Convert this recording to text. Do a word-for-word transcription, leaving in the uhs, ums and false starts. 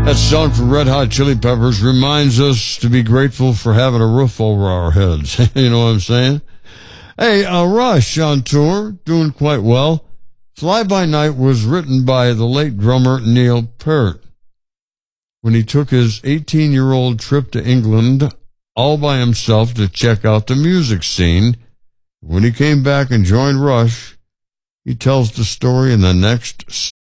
That song from Red Hot Chili Peppers reminds us to be grateful for having a roof over our heads. You know what I'm saying? Hey, uh, Rush on tour, doing quite well. Fly By Night was written by the late drummer Neil Peart when he took his eighteen-year-old trip to England all by himself to check out the music scene. When he came back and joined Rush, he tells the story in the next